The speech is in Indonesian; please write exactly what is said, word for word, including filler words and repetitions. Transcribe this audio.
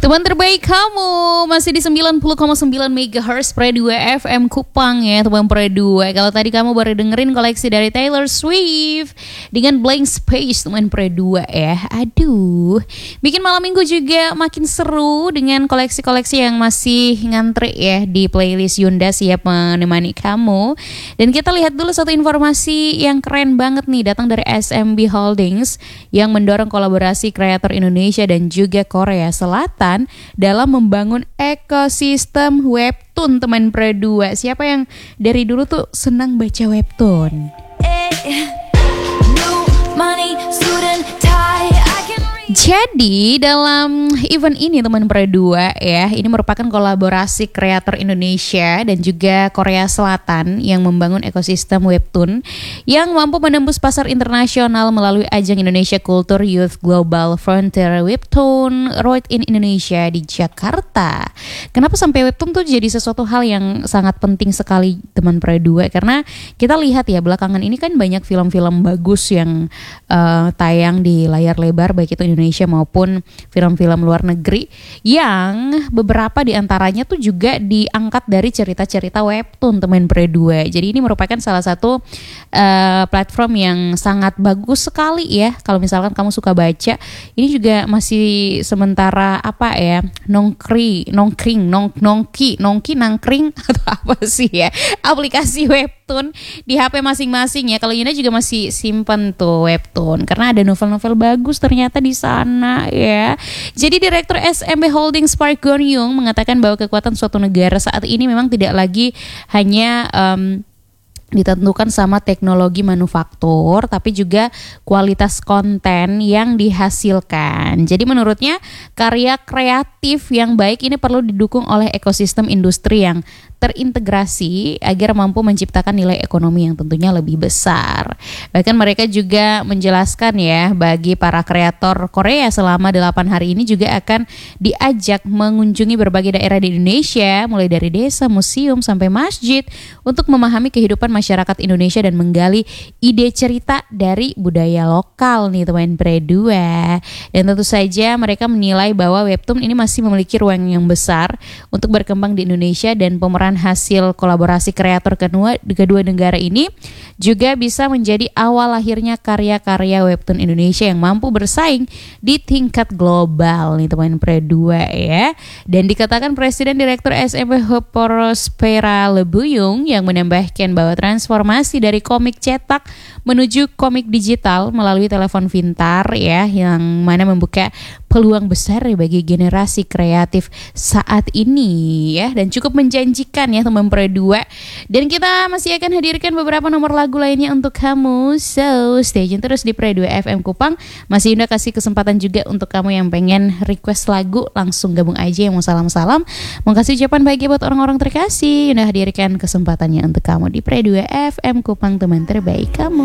Teman terbaik kamu masih di sembilan puluh koma sembilan megahertz Pre dua F M Kupang ya teman Pre dua. Kalau tadi kamu baru dengerin koleksi dari Taylor Swift dengan Blank Space teman Pre dua ya. Aduh, bikin malam minggu juga makin seru dengan koleksi-koleksi yang masih ngantri ya di playlist Yunda siap menemani kamu. Dan kita lihat dulu satu informasi yang keren banget nih, datang dari S M B Holdings yang mendorong kolaborasi kreator Indonesia dan juga Korea Selatan dalam membangun ekosistem webtoon teman Pre dua. Siapa yang dari dulu tuh senang baca webtoon? Jadi dalam event ini teman Pre dua ya, ini merupakan kolaborasi kreator Indonesia dan juga Korea Selatan yang membangun ekosistem webtoon yang mampu menembus pasar internasional melalui ajang Indonesia Culture Youth Global Frontier Webtoon Road in Indonesia di Jakarta. Kenapa sampai webtoon tuh jadi sesuatu hal yang sangat penting sekali teman Pre dua? Karena kita lihat ya belakangan ini kan banyak film-film bagus yang uh, tayang di layar lebar baik itu Indonesia maupun film-film luar negeri yang beberapa diantaranya tuh juga diangkat dari cerita-cerita webtoon teman Pre dua. Jadi ini merupakan salah satu uh, platform yang sangat bagus sekali ya. Kalau misalkan kamu suka baca, ini juga masih sementara apa ya, nongkri, nongkring, nong, nongki, nongki, nangkring atau apa sih ya, aplikasi webtoon di H P masing-masing ya. Kalau Yuna juga masih simpen tuh webtoon karena ada novel-novel bagus ternyata di sana ya. Jadi Direktur S M B Holdings Park Gon-young mengatakan bahwa kekuatan suatu negara saat ini memang tidak lagi hanya um, ditentukan sama teknologi manufaktur, tapi juga kualitas konten yang dihasilkan. Jadi menurutnya karya kreatif yang baik ini perlu didukung oleh ekosistem industri yang terintegrasi agar mampu menciptakan nilai ekonomi yang tentunya lebih besar. Bahkan mereka juga menjelaskan ya, bagi para kreator Korea selama delapan hari ini juga akan diajak mengunjungi berbagai daerah di Indonesia, mulai dari desa, museum, sampai masjid untuk memahami kehidupan masyarakat Indonesia dan menggali ide cerita dari budaya lokal nih teman Pre dua. Dan tentu saja mereka menilai bahwa webtoon ini masih memiliki ruang yang besar untuk berkembang di Indonesia, dan pemeran hasil kolaborasi kreator kedua, kedua negara ini juga bisa menjadi awal lahirnya karya-karya webtoon Indonesia yang mampu bersaing di tingkat global nih teman Pre dua ya. Dan dikatakan Presiden Direktur S M B Prospera Lebuyung yang menambahkan bahwa transformasi dari komik cetak menuju komik digital melalui telepon pintar ya, yang mana membuka peluang besar bagi generasi kreatif saat ini ya, dan cukup menjanjikan ya teman Pre dua. Dan kita masih akan hadirkan beberapa nomor lagu lainnya untuk kamu, so stay tune terus di Pre dua F M Kupang. Masih Yunda kasih kesempatan juga untuk kamu yang pengen request lagu, langsung gabung aja, yang mau salam-salam, mau kasih ucapan bahagia buat orang-orang terkasih, Yunda hadirkan kesempatannya untuk kamu di Pre dua F M Kupang, teman terbaik kamu.